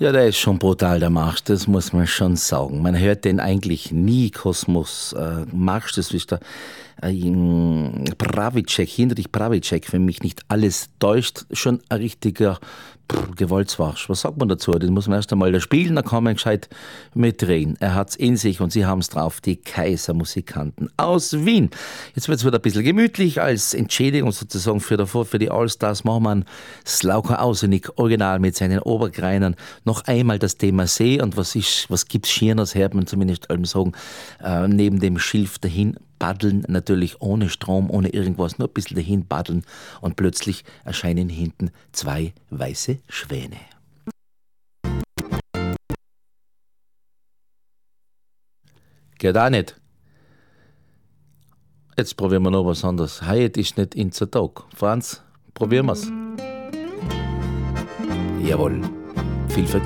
Ja, der ist schon brutal, der Marsch, das muss man schon sagen. Man hört den eigentlich nie, Kosmos Marsch, das ist der Bravicek, Heinrich Bravicek, wenn mich nicht alles täuscht, schon ein richtiger Gewaltsmarsch. Was sagt man dazu? Das muss man erst einmal spielen, dann kann man gescheit mitdrehen. Er hat's in sich und sie haben's drauf, die Kaisermusikanten aus Wien. Jetzt wird's wieder ein bisschen gemütlich, als Entschädigung sozusagen für die Allstars machen wir einen Slauka Ausenig Original mit seinen Obergreinern. Noch einmal das Thema See und was gibt's Schiernes, hört man zumindest allem sagen, neben dem Schilf dahin paddeln, natürlich ohne Strom, ohne irgendwas, nur ein bisschen dahin paddeln und plötzlich erscheinen hinten zwei weiße Schwäne. Geht auch nicht. Jetzt probieren wir noch was anderes. Heute ist nicht unser Tag. Franz, probieren wir's. Jawohl. Viel Vergnügen.